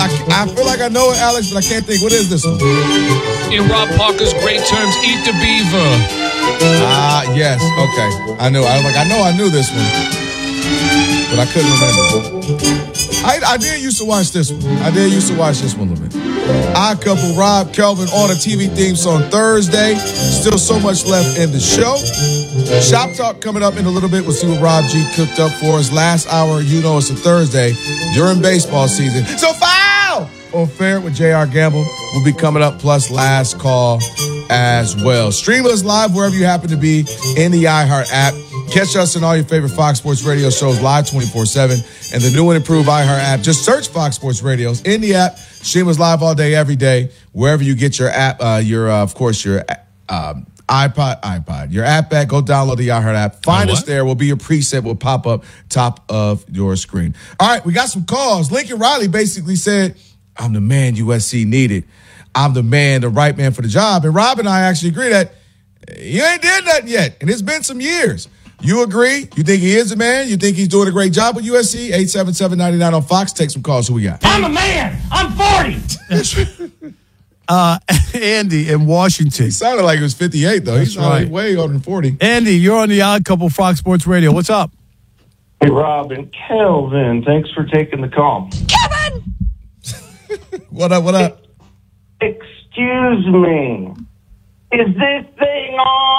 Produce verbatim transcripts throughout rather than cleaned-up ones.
I, I feel like I know it, Alex, but I can't think. What is this one? In Rob Parker's great terms, eat the beaver. Ah, uh, yes. Okay. I knew. I was like, I know I knew this one, but I couldn't remember. I, I did used to watch this one. I did used to watch this one a little bit. Odd Couple, Rob, Kelvin on a T V theme song Thursday. Still so much left in the show. Shop Talk coming up in a little bit. We'll see what Rob G cooked up for us. Last hour, you know it's a Thursday during baseball season. So foul! On Fair with J R Gamble will be coming up, plus Last Call as well. Stream us live wherever you happen to be in the iHeart app. Catch us in all your favorite Fox Sports Radio shows live twenty-four seven and the new and improved iHeart app. Just search Fox Sports Radios in the app. Stream us live all day, every day, wherever you get your app, uh, your uh, of course your uh, iPod, iPod, your app back. Go download the iHeart app. Find us there. Will be your preset. Will pop up top of your screen. All right, we got some calls. Lincoln Riley basically said, "I'm the man U S C needed. I'm the man, the right man for the job." And Rob and I actually agree that he ain't did nothing yet, and it's been some years. You agree? You think he is the man? You think he's doing a great job with U S C? eight seven seven, nine nine on Fox. Take some calls. Who we got? I'm a man. I'm forty. uh, Andy in Washington. He sounded like he was fifty-eight, though. That's He's right. Way older than forty. Andy, you're on the Odd Couple Fox Sports Radio. What's up? Hey, Rob and Kelvin. Thanks for taking the call. Kevin! What up, what up? Excuse me. Is this thing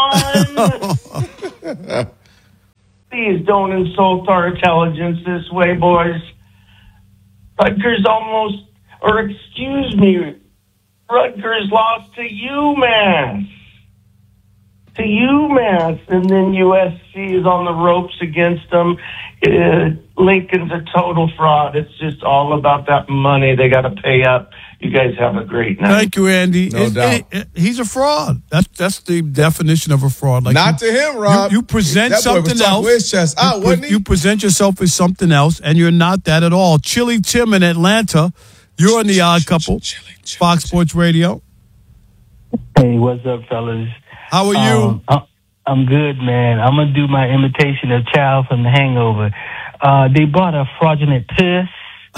on? Please don't insult our intelligence this way, boys. Rutgers almost, or excuse me, Rutgers lost to UMass. To UMass, and then U S C is on the ropes against them. Uh, Lincoln's a total fraud. It's just all about that money. They got to pay up. You guys have a great night. Thank you, Andy. No it, doubt. It, it, he's a fraud. That's that's the definition of a fraud. Like Not you, to him, Rob. You, you present that boy was something talking else. with his chest out, you, wasn't he? you present yourself as something else, and you're not that at all. Chili Tim in Atlanta. You're on the Odd Couple. Chili, chili, Fox Sports Radio. Hey, what's up, fellas? How are you? Um, I'm good, man. I'm going to do my imitation of Child from The Hangover. Uh, they bought a fraudulent piss.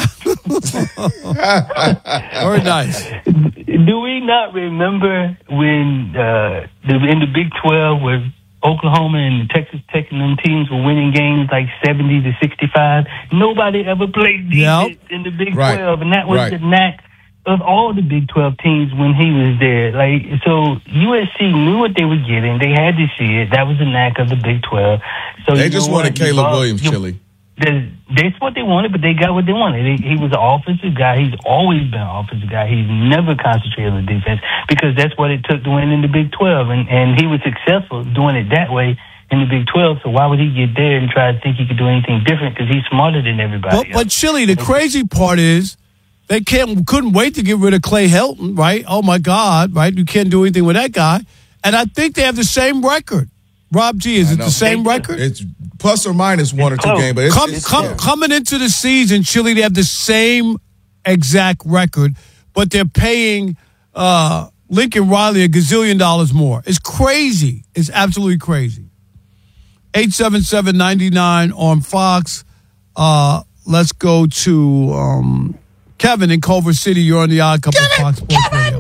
Very nice. Do we not remember when uh, the, in the Big twelve where Oklahoma and Texas Tech and them teams were winning games like seventy to sixty-five? Nobody ever played defense Yep. in the Big Right. twelve, and that was Right. the knack of all the Big twelve teams when he was there. Like, so U S C knew what they were getting. They had to see it. That was the knack of the Big twelve. So They you just know wanted what? Caleb You- Williams, you- Chili. the- That's what they wanted, but they got what they wanted. He, he was an offensive guy. He's always been an offensive guy. He's never concentrated on the defense because that's what it took to win in the Big twelve. And, and he was successful doing it that way in the Big twelve. So why would he get there and try to think he could do anything different? Because he's smarter than everybody But, else. but Chili, the crazy part is they can't couldn't wait to get rid of Clay Helton, right? Oh my God, right? You can't do anything with that guy. And I think they have the same record. Rob G, is I it know. the same record? It's plus or minus one It's or two close. games, but it's, Come, it's come, yeah. coming into the season, Chile, they have the same exact record, but they're paying uh, Lincoln Riley a gazillion dollars more. It's crazy. It's absolutely crazy. eight seven seven, nine nine on Fox. Uh, let's go to um, Kevin in Culver City. You're on the Odd Couple Kevin, Fox Sports Radio.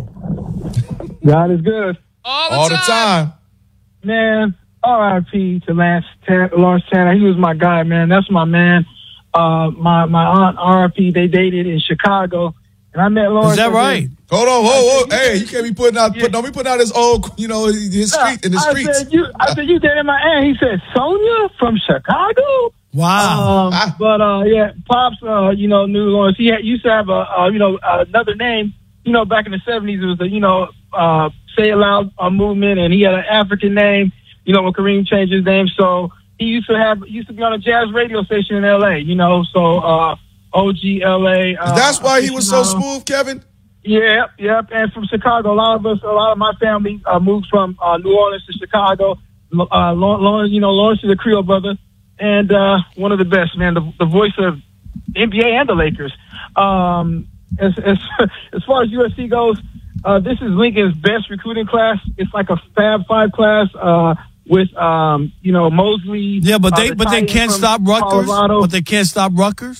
God is good. All the all the time. time. Man, R I P to Lance Tan- Lawrence Tanner. He was my guy, man. That's my man. Uh, my my aunt R I P, they dated in Chicago. And I met Lawrence. Is that right? Hold on, hold, hold. Hey, you can't be putting out, put, don't be putting out his old, you know, his street in the I streets. said, you, I said, you dated my aunt. He said, Sonia from Chicago? Wow. Um, but, uh, yeah, Pops, uh, you know, knew Lawrence. He had, used to have a, uh, you know, another name. You know, back in the seventies, it was a, you know, uh, Say It Loud uh, movement, and he had an African name, you know, when Kareem changed his name. So he used to have, used to be on a jazz radio station in L A, you know, so, uh, O G L A. Uh, That's why he was so aficionado. smooth, Kevin? Yep, yep. And from Chicago, a lot of us, a lot of my family uh, moved from uh, New Orleans to Chicago. Uh, Lawrence, you know, Lawrence is a Creole brother, and uh, one of the best, man. The, the voice of the N B A and the Lakers. Um, as, as as far as U S C goes, uh, this is Lincoln's best recruiting class. It's like a Fab Five class uh, with, um, you know, Mosley. Yeah, but they uh, but they Italian can't from stop Rutgers. Colorado. But they can't stop Rutgers.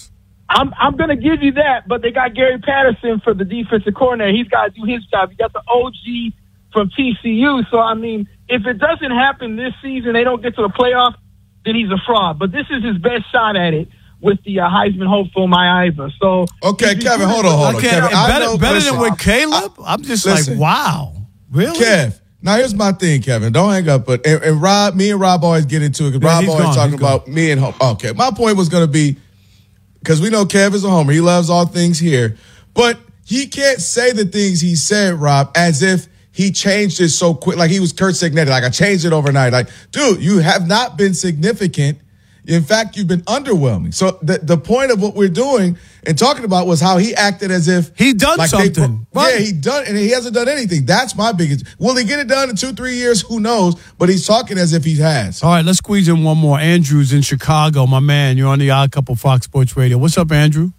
I'm I'm going to give you that, but they got Gary Patterson for the defensive coordinator. He's got to do his job. You got the O G from T C U. So, I mean, if it doesn't happen this season, they don't get to the playoff, then he's a fraud. But this is his best shot at it with the uh, Heisman hopeful, Maya Iva. So, okay, Kevin, hold on, hold on. Okay, Kevin, I better know, better listen, than with Caleb? I'm just listen, like, wow. Really? Kev, now here's my thing, Kevin. Don't hang up. But and, and Rob, me and Rob always get into it because Yeah, Rob he's always gone, talking he's about me and home. Okay, my point was going to be, because we know Kev is a homer. He loves all things here. But he can't say the things he said, Rob, as if he changed it so quick. Like he was Kurt Signetti. Like, I changed it overnight. Like, dude, you have not been significant. In fact, you've been underwhelming. So the, the point of what we're doing and talking about was how he acted as if he done like something. They, Right. Yeah, he done, and he hasn't done anything. That's my biggest. Will he get it done in two, three years? Who knows? But he's talking as if he has. All right, let's squeeze in one more. Andrew's in Chicago, my man. You're on the Odd Couple Fox Sports Radio. What's up, Andrew?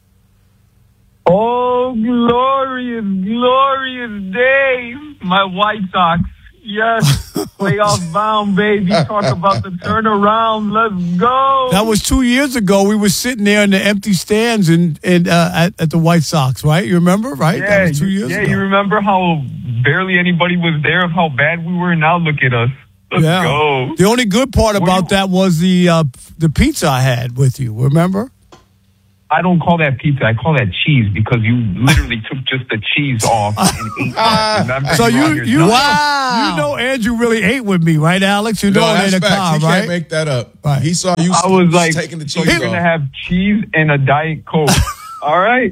Oh, glorious, glorious day. My White Sox. Yes, playoff bound, baby. Talk about the turnaround. Let's go. That was two years ago. We were sitting there in the empty stands in, in, uh, at, at the White Sox, right? You remember, right? Yeah, that was two years yeah, ago. you remember how barely anybody was there of how bad we were? Now look at us. Let's yeah. go. The only good part What about do you- that was the uh, the pizza I had with you, remember? I don't call that pizza. I call that cheese because you literally took just the cheese off and ate it. Remember? So were you on your you, diet. you know Andrew really ate with me, right, Alex? You know No, it that's ain't a facts. car, He right? can't make that up. Right. He saw you I was like, taking the so cheese you're going to off. have cheese and a Diet Coke. All right.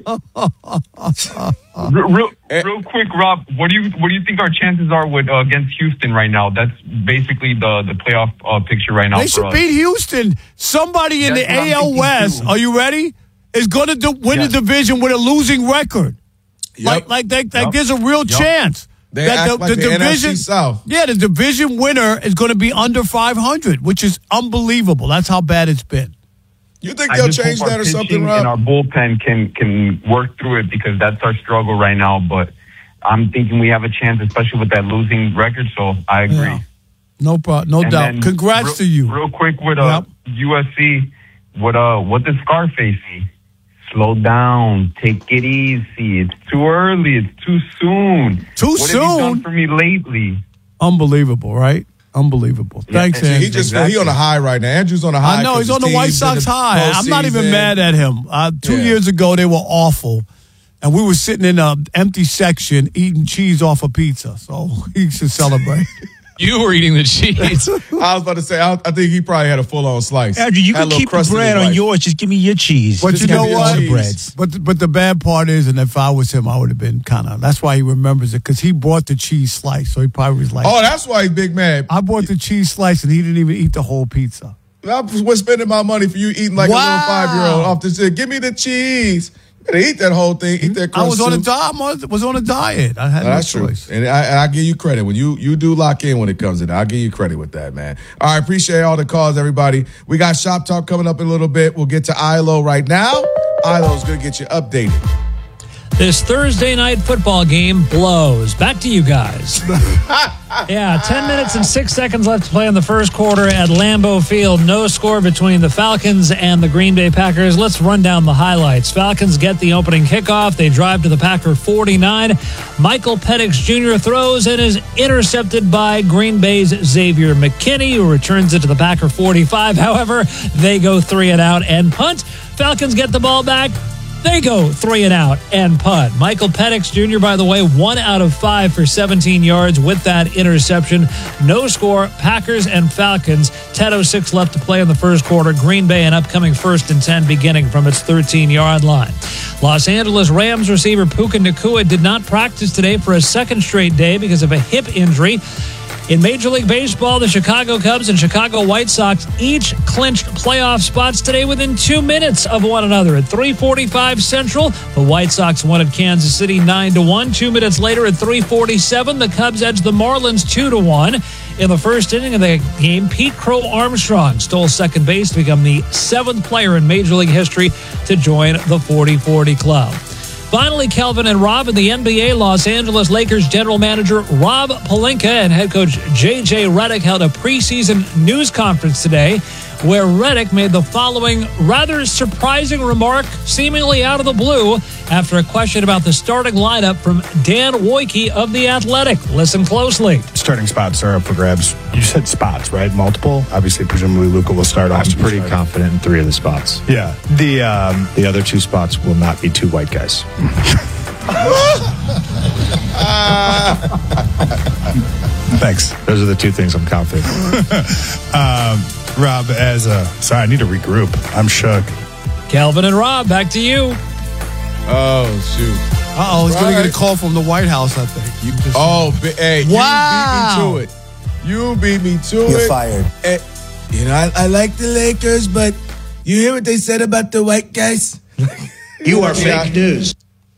real, real, real quick, Rob. What do you what do you think our chances are with uh, against Houston right now? That's basically the the playoff uh, picture right now. They for should us. beat Houston. Somebody in That's the what I'm A L thinking, West, too. are you ready? Is going to do, win Yes. the division with a losing record. Yep. Like, like, they, like Yep. there's a real Yep. chance They that act like the N F C South. Yeah, the division winner is going to be under five hundred, which is unbelievable. That's how bad it's been. You think I they'll just change hope that our or something, pitching Rob? and our bullpen can can work through it because that's our struggle right now. But I'm thinking we have a chance, especially with that losing record. So I agree. Yeah. No problem, no And doubt. then Congrats real, to you. Real quick with uh, Yep. U S C, what uh, what does Scarface see? Slow down, take it easy. It's too early. It's too soon. Too what soon? What have you done for me lately? Unbelievable, right? Unbelievable. Thanks, and Andrew. He just Exactly. he on a high right now. Andrew's on a high. I know 'cause he's on his the White team's in Sox the high. I'm not even postseason. mad at him. Uh, two Yeah. years ago, they were awful, and we were sitting in an empty section eating cheese off a pizza. So he should celebrate. You were eating the cheese. I was about to say, I, I think he probably had a full on slice. Andrew, you Had a can little keep the crust in bread his on life. yours. Just give me your cheese. But Just you give know me all what? the breads. But but the bad part is, and if I was him, I would have been kind of. That's why he remembers it because he bought the cheese slice. So he probably was like, Oh, that's why he's big mad. I bought the cheese slice, and he didn't even eat the whole pizza. I was spending my money for you eating like Wow. a little five year old off the shit. Give me the cheese. You better eat that whole thing. Eat that. I was crust on a too. diet. I was- was on a diet. I had No, no that's true, choice. and I, and I give you credit when you you do lock in when it comes to that. I'll give you credit with that, man. All right, appreciate all the calls, everybody. We got Shop Talk coming up in a little bit. We'll get to I L O right now. I L O's gonna get you updated. This Thursday night football game blows. Back to you guys. Yeah, ten minutes and six seconds left to play in the first quarter at Lambeau Field. No score between the Falcons and the Green Bay Packers. Let's run down the highlights. Falcons get the opening kickoff. They drive to the Packer forty-nine. Michael Penix Junior throws and is intercepted by Green Bay's Xavier McKinney, who returns it to the Packer forty-five. However, they go three and out and punt. Falcons get the ball back. They go three and out and punt. Michael Penix Junior, by the way, one out of five for seventeen yards with that interception. No score. Packers and Falcons. ten oh six left to play in the first quarter. Green Bay an upcoming first and ten beginning from its thirteen-yard line. Los Angeles Rams receiver Puka Nacua did not practice today for a second straight day because of a hip injury. In Major League Baseball, the Chicago Cubs and Chicago White Sox each clinched playoff spots today within two minutes of one another. At three forty-five Central, the White Sox won at Kansas City nine to one. Two minutes later at three forty-seven, the Cubs edged the Marlins two to one. In the first inning of the game, Pete Crow Armstrong stole second base to become the seventh player in Major League history to join the forty forty club. Finally, Kelvin and Rob in the N B A, Los Angeles Lakers general manager Rob Pelinka and head coach J J Redick held a preseason news conference today where Redick made the following rather surprising remark, seemingly out of the blue, after a question about the starting lineup from Dan Wojcicki of The Athletic. Listen closely. Starting spots are up for grabs. You said spots, right? Multiple? Obviously, presumably Luka will start off. I'm pretty confident in three of the spots. Yeah. The um, The other two spots will not be two white guys. Thanks. Those are the two things I'm confident in. um, Rob, as a... Sorry, I need to regroup. I'm shook. Calvin and Rob, back to you. Oh, shoot. Uh-oh, he's going to Right. get a call from the White House, I think. You just, Oh, bi- hey, Wow. you beat me to it. You beat me to it. You're fired. Eh, you know, I, I like the Lakers, but you hear what they said about the white guys? You are fake news.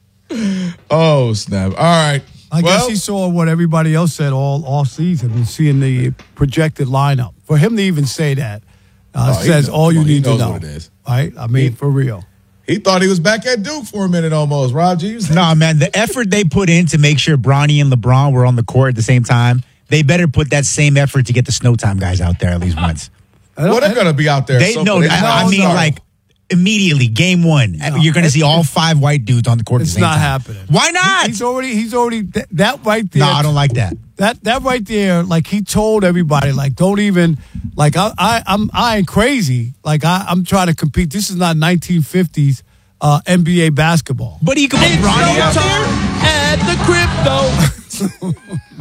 Oh, snap. All right. I well, guess he saw what everybody else said all, all season and seeing the projected lineup. For him to even say that uh, Oh, he says knows. all you Come on, he need to knows know. what it is. Right? I mean, He- for real. he thought he was back at Duke for a minute almost, Rob G. No, man, the effort they put in to make sure Bronny and LeBron were on the court at the same time, they better put that same effort to get the Snow Time guys out there at least once. Well, they're going to be out there. They so- no, they- I, I mean no. like immediately, game one, you're going to see all five white dudes on the court. It's at the same not time. happening. Why not? He- he's already, he's already, that, that right there. No, I don't like that. That that right there, like he told everybody, like don't even, like I, I I'm I ain't crazy. Like I, I'm trying to compete. This is not nineteen fifties uh, N B A basketball. But he could put Bronny out there. At the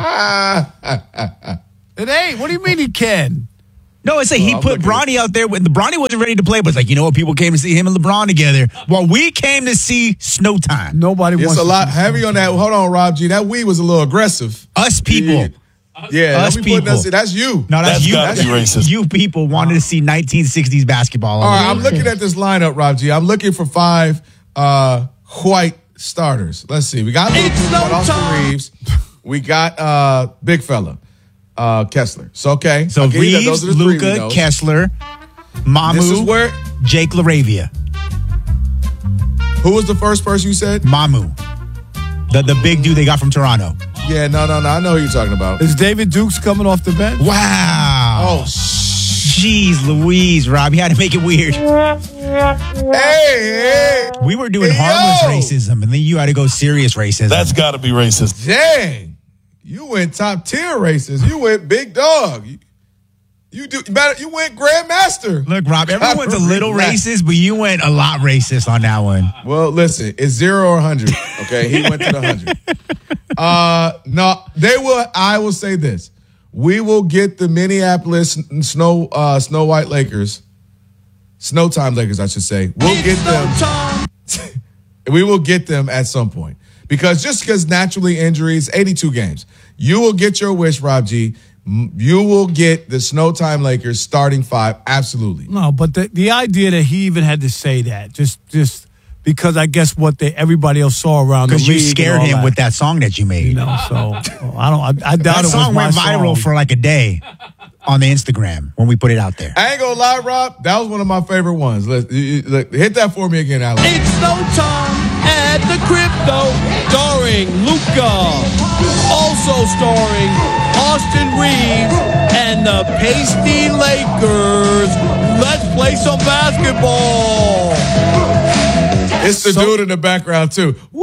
crypto. It ain't. What do you mean he can? No, it's like he I'm put looking Bronny out there when the Bronny wasn't ready to play, but it's like, you know what, people came to see him and LeBron together. Well, we came to see Snow Time. Nobody It's wants a to lot see heavy on that. Hold on, Rob G. That weed was a little aggressive. Us people. Yeah, Us don't be putting people. us- that's you. No, that's, That's you. gotta be racist. You people wanted to see nineteen sixties basketball. All right, I'm looking at this lineup, Rob G. I'm looking for five uh, white starters. Let's see. We got Luka, we got Austin Reeves. We got uh, big fella, uh, Kessler. So, okay. So I'll give you that. Reeves, Those are the three we Luka, know. Kessler, Mamu, This is where, Jake LaRavia. who was the first person you said? Mamu. The the big dude they got from Toronto. Yeah, no, no, no. I know who you're talking about. Is David Dukes coming off the bench? Wow. Oh, Jeez Louise, Rob. You had to make it weird. hey, hey. We were doing Hey, harmless yo. racism, and then you had to go serious racism. That's got to be racist. Dang. You went top tier races. You went big dog. You, you do you better. You went grandmaster. Look, Rob, everyone's a little racist, but you went a lot racist on that one. Well, listen, it's zero or hundred. Okay, he went to the hundred. Uh, no, they will. I will say this: we will get the Minneapolis Snow uh, Snow White Lakers, Snow Time Lakers, I should say. We'll get them. We will get them at some point because just because naturally injuries, eighty-two games, you will get your wish, Rob G. M- You will get the Snow Time Lakers starting five. Absolutely. No, but the the idea that he even had to say that just just because I guess what they everybody else saw around the league. Because you scared and all him that, with that song that you made. You know, so oh, I don't. I, I doubt that it was song my went viral song. for like a day on the Instagram when we put it out there. I ain't gonna lie, Rob. That was one of my favorite ones. Let's you- you- look, hit that for me again, Alex. It's no time at the crypto, starring Luca, also starring Austin Reeves and the Pasty Lakers. Let's play some basketball. It's the dude in the background too. Woo!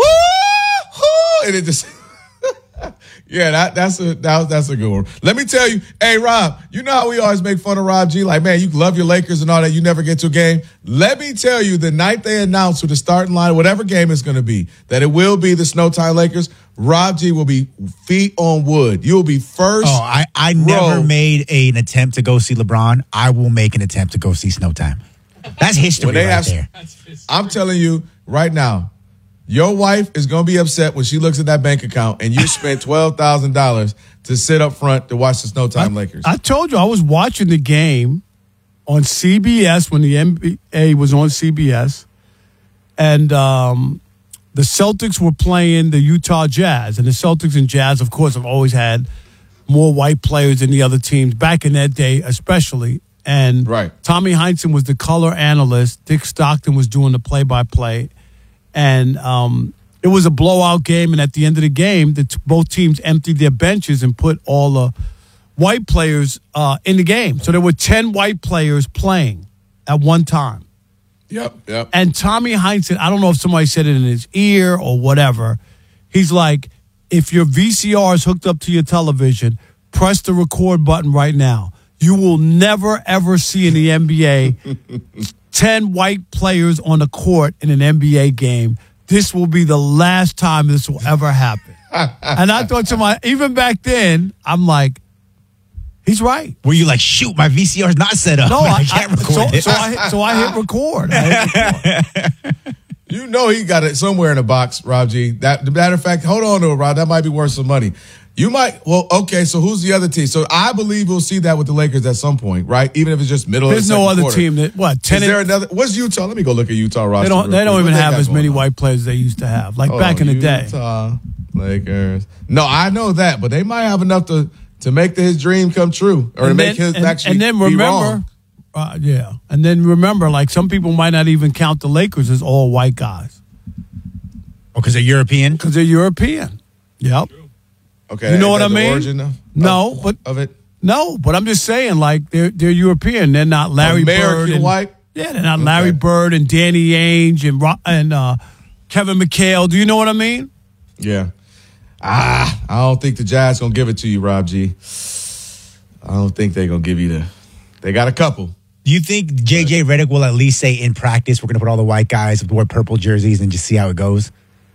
And it just yeah, that that's a that, that's a good one. Let me tell you, hey Rob, you know how we always make fun of Rob G? Like, man, you love your Lakers and all that. You never get to a game. Let me tell you, the night they announce who the starting line, whatever game it's going to be, that it will be the Snow Time Lakers. Rob G will be feet on wood. You will be first. Oh, I, I never made a, an attempt to go see LeBron. I will make an attempt to go see Snow Time. That's history When they right have- there. I'm telling you right now, your wife is going to be upset when she looks at that bank account and you spent twelve thousand dollars to sit up front to watch the Snow Time Lakers. I told you I was watching the game on C B S when the N B A was on C B S, and um, the Celtics were playing the Utah Jazz, and the Celtics and Jazz, of course, have always had more white players than the other teams back in that day, especially. And right. Tommy Heinsohn was the color analyst. Dick Stockton was doing the play-by-play. And um, it was a blowout game. And at the end of the game, the t- both teams emptied their benches and put all the white players uh, in the game. So there were ten white players playing at one time. Yep, yep. And Tommy Heinsohn, I don't know if somebody said it in his ear or whatever. He's like, if your V C R is hooked up to your television, press the record button right now. You will never, ever see in the N B A ten white players on the court in an N B A game. This will be the last time this will ever happen. And I thought to my, even back then, I'm like, he's right. Were you like, shoot, my V C R's not set up. No, I, I, can't I, record so, it. so, I hit, so I hit record. I hit record. You know he got it somewhere in a box, Rob G. That, matter of fact, hold on to it, Rob. That might be worth some money. You might, well, okay, so who's the other team? So I believe we'll see that with the Lakers at some point, right? Even if it's just middle There's of the no other quarter. team that, what, ten Is there another, what's Utah? Let me go look at Utah roster. They don't, they real don't quick. even What they have got as many going on? white players as they used to have, like Hold back on, in the day. Utah, Lakers. No, I know that, but they might have enough to, to make the, his dream come true or to And make then- his and, actually and then be remember, wrong. uh, yeah, and then remember, like some people might not even count the Lakers as all white guys Oh, because they're European? because they're European. Yep. Okay, You know is what that I the mean? origin of, No, of, but of it. no, but I'm just saying, like they're they're European. They're not Larry American Bird and, white? Yeah, they're not Larry Okay. Bird and Danny Ainge and Ro- and uh, Kevin McHale. Do you know what I mean? Yeah. Ah, I don't think the Jazz gonna give it to you, Rob G. I don't think they're gonna give you the. They got a couple. Do you think J J Redick will at least say in practice, we're going to put all the white guys wear purple jerseys and just see how it goes?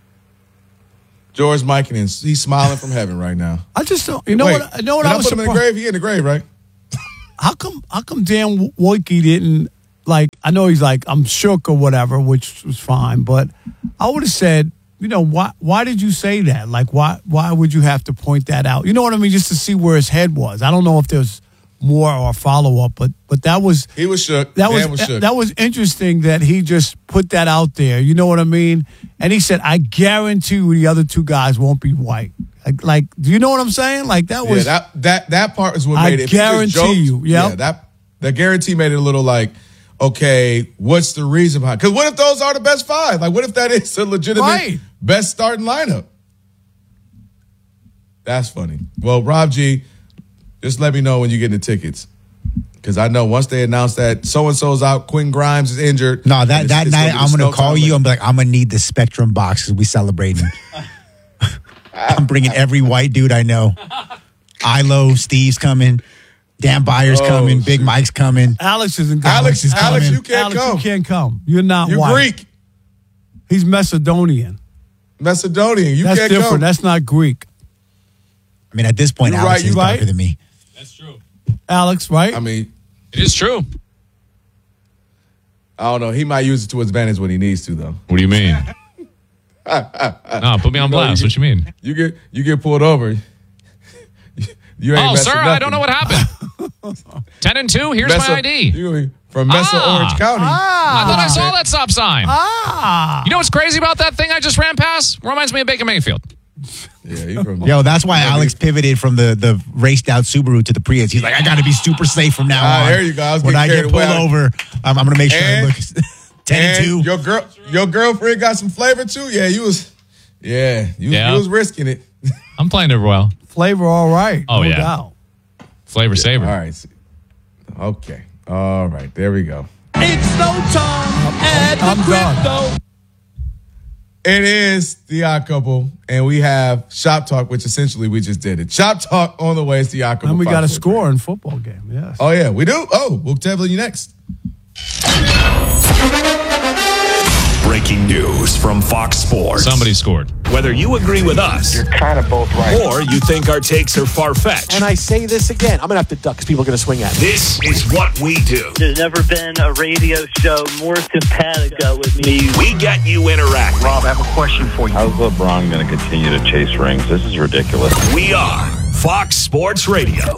George Mikan, he's smiling from heaven right now. I just don't. You know Wait, what? You know what did I I was put him in the surprised- grave? He in the grave, right? How come? How come Dan Wojcicki didn't like? I know he's like I'm shook or whatever, which was fine, but I would have said, you know, why? Why did you say that? Like, why? Why would you have to point that out? You know what I mean? Just to see where his head was. I don't know if there's more or follow up, but but that was He was shook. that Dan was, was shook. that was interesting that he just put that out there. You know what I mean? And he said, I guarantee you the other two guys won't be white. Like, like do you know what I'm saying? Like that yeah, was that that that part is what I made it. If he just guarantee joked, you, yep. Yeah, that that guarantee made it a little like, okay, what's the reason behind? Because what if those are the best five? Like, what if that is a legitimate Right. best starting lineup? That's funny. Well, Rob G, just let me know when you get the tickets. Because I know once they announce that so-and-so's out, Quentin Grimes is injured. No, that, and that it's- it's night be the I'm going snow to call time you later. and be like, I'm going to need the Spectrum box because we celebrating. I'm bringing every white dude I know. Ilo, Steve's coming. Dan Byers Oh, coming. Big shoot. Mike's coming. Alex isn't coming. Alex, is Alex, coming. you can't Alex, come. you can't come. You're not You're white. Greek. He's Macedonian. Macedonian. You That's can't different. come. That's not Greek. I mean, at this point, You're Alex right, is you darker right. than me. That's true. Alex, right? I mean, It is true. I don't know. He might use it to his advantage when he needs to, though. What do you mean? No, put me on No, blast. you- What you mean? You get you get pulled over. You ain't Oh, messing sir, I nothing. don't know what happened. Ten and two. Here's Mesa- my I D. You from Mesa, Ah. Orange County. I thought I saw that stop sign. Ah. You know what's crazy about that thing I just ran past? Reminds me of Baker Mayfield. Yeah, you from Yo, that's why Alex pivoted from the, the raced out Subaru to the Prius. He's like, I got to be super safe from now Ah, on. there you go. I was when I getting get carried pulled away. over, I'm, I'm going to make sure And- I look ten and and two. Your girl, your girlfriend got some flavor too. Yeah, you was. Yeah, you, Yeah. you was risking it. I'm playing it well. Flavor, all right. Oh, no yeah. doubt. Flavor saver. All right. Okay. All right. There we go. It's no time at I'm the done. crypto. It is the Odd Couple, and we have Shop Talk, which essentially we just did it. Shop Talk on the way. It's the Odd Couple. And we got a Fox Sports score in football game. Yes. Oh, yeah, we do? Oh, we'll tell you next. Breaking news from Fox Sports. Somebody scored. Whether you agree with us, You're kind of both right. or you think our takes are far-fetched, And I say this again, I'm going to have to duck because people are going to swing at me. this is what we do. There's never been a radio show more simpatico with me. We get you interacting. Rob, I have a question for you. How's LeBron going to continue to chase rings? This is ridiculous. We are Fox Sports Radio.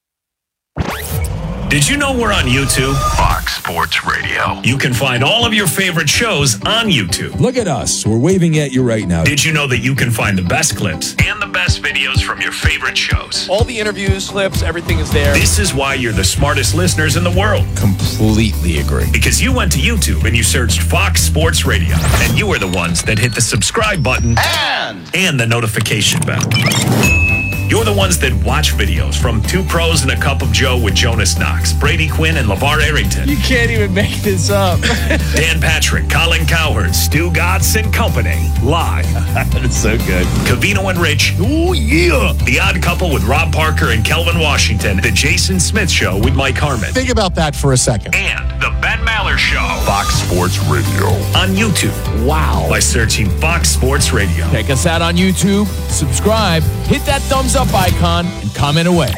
Did you know we're on YouTube? Fox Sports Radio. You can find all of your favorite shows on YouTube. Look at us. We're waving at you right now. Did you know that you can find the best clips and the best videos from your favorite shows? All the interviews, clips, everything is there. This is why you're the smartest listeners in the world. Completely agree. Because you went to YouTube and you searched Fox Sports Radio. And you were the ones that hit the subscribe button And and the notification bell. You're the ones that watch videos from Two Pros and a Cup of Joe with Jonas Knox, Brady Quinn, and LeVar Arrington. You can't even make this up. Dan Patrick, Colin Cowherd, Stu Gatz and company. Live. That's so good. Covino and Rich. Oh, yeah. The Odd Couple with Rob Parker and Kelvin Washington. The Jason Smith Show with Mike Harmon. Think about that for a second. And The Ben Maller Show. Fox Sports Radio. On YouTube. Wow. By searching Fox Sports Radio. Check us out on YouTube. Subscribe. Hit that thumbs up icon and comment away.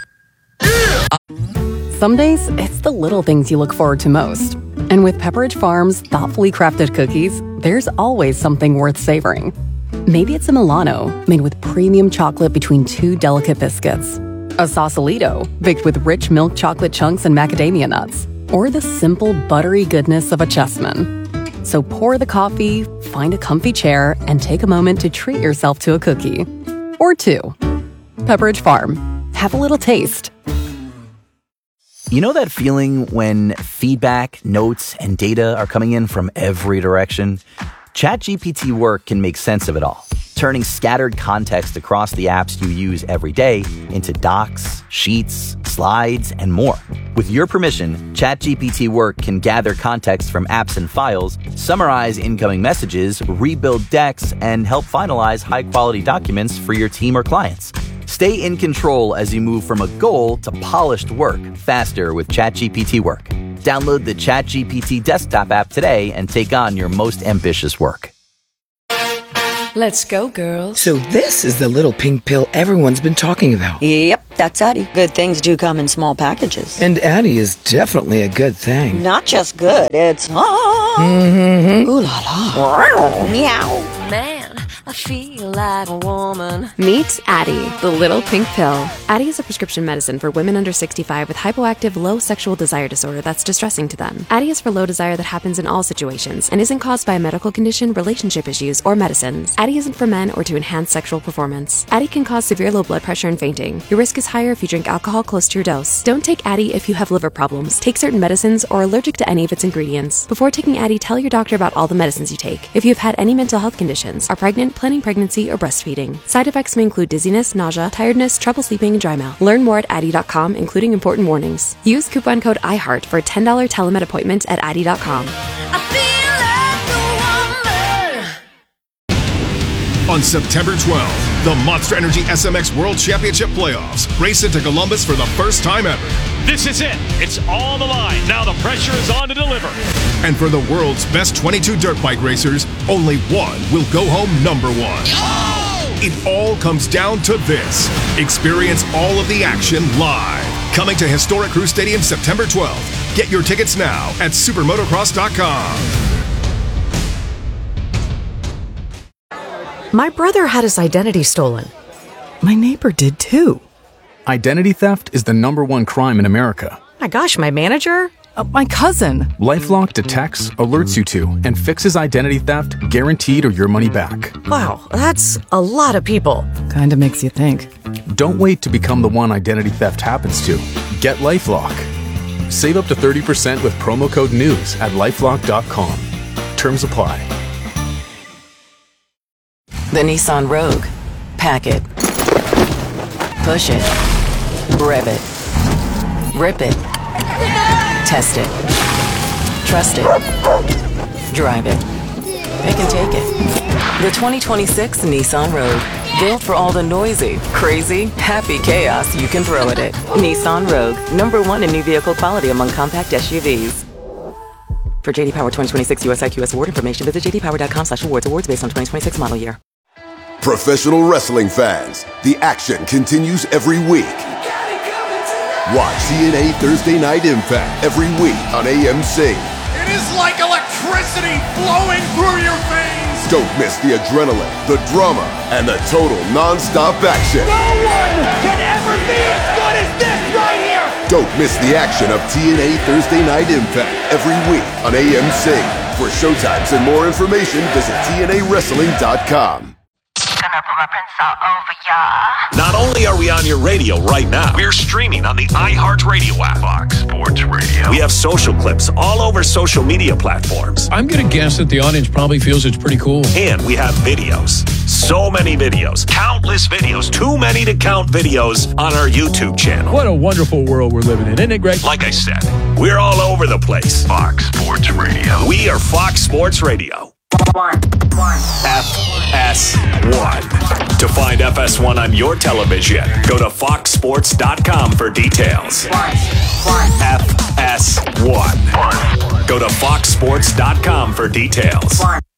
Some days, it's the little things you look forward to most. And with Pepperidge Farm's thoughtfully crafted cookies, there's always something worth savoring. Maybe it's a Milano, made with premium chocolate between two delicate biscuits. A Sausalito, baked with rich milk chocolate chunks and macadamia nuts. Or the simple, buttery goodness of a Chessman. So pour the coffee, find a comfy chair, and take a moment to treat yourself to a cookie. Or two. Pepperidge Farm. Have a little taste. You know that feeling when feedback, notes, and data are coming in from every direction? ChatGPT Work can make sense of it all, turning scattered context across the apps you use every day into docs, sheets, slides, and more. With your permission, ChatGPT Work can gather context from apps and files, summarize incoming messages, rebuild decks, and help finalize high-quality documents for your team or clients. Stay in control as you move from a goal to polished work faster with ChatGPT Work. Download the ChatGPT desktop app today and take on your most ambitious work. Let's go, girls. So this is the little pink pill everyone's been talking about. Yep, that's Addie. Good things do come in small packages. And Addie is definitely a good thing. Not just good, it's ah. Mm-hmm. Ooh la la. Meow. Man, I feel like a woman. Meet Addie, the little pink pill. Addie is a prescription medicine for women under sixty-five with hypoactive, low sexual desire disorder that's distressing to them. Addie is for low desire that happens in all situations and isn't caused by a medical condition, relationship issues, or medicines. Addie isn't for men or to enhance sexual performance. Addie can cause severe low blood pressure and fainting. Your risk is higher if you drink alcohol close to your dose. Don't take Addie if you have liver problems, take certain medicines, or are allergic to any of its ingredients. Before taking Addie, tell your doctor about all the medicines you take. If you have had any mental health conditions, are pregnant, planning pregnancy, or breastfeeding. Side effects may include dizziness, nausea, tiredness, trouble sleeping, and dry mouth. Learn more at Addie dot com, including important warnings. Use coupon code iHeart for a ten dollars telemed appointment at Addie dot com. On September twelfth, the Monster Energy S M X World Championship Playoffs race into Columbus for the first time ever. This is it. It's all the line. Now the pressure is on to deliver. And for the world's best twenty-two dirt bike racers, only one will go home number one. Oh! It all comes down to this. Experience all of the action live. Coming to historic Crew Stadium September twelfth. Get your tickets now at supermotocross dot com. My brother had his identity stolen. My neighbor did too. Identity theft is the number one crime in America. My gosh, my manager? Uh, my cousin. LifeLock detects, alerts you to, and fixes identity theft guaranteed or your money back. Wow, that's a lot of people. Kinda makes you think. Don't wait to become the one identity theft happens to. Get LifeLock. Save up to thirty percent with promo code NEWS at lifelock dot com. Terms apply. The Nissan Rogue. Pack it. Push it. Rev it. Rip it. Test it. Trust it. Drive it. Pick and take it. The twenty twenty-six Nissan Rogue. Built for all the noisy, crazy, happy chaos you can throw at it. Nissan Rogue. Number one in new vehicle quality among compact S U Vs. For J D Power twenty twenty-six U S I Q S award information, visit j d power dot com slash awards. Awards based on twenty twenty-six model year. Professional wrestling fans, the action continues every week. Watch T N A Thursday Night Impact every week on A M C. It is like electricity flowing through your veins. Don't miss the adrenaline, the drama, and the total non-stop action. No one can ever be as good as this right here. Don't miss the action of T N A Thursday Night Impact every week on A M C. For showtimes and more information, visit T N A wrestling dot com. Not only are we on your radio right now, we're streaming on the iHeartRadio app. Fox Sports Radio. We have social clips all over social media platforms. I'm going to guess that the audience probably feels it's pretty cool. And we have videos. So many videos, countless videos, too many to count videos on our YouTube channel. What a wonderful world we're living in, isn't it, Greg? Like I said, we're all over the place. Fox Sports Radio. We are Fox Sports Radio. F S one. To find F S one on your television, go to fox sports dot com for details. F S one. Go to fox sports dot com for details.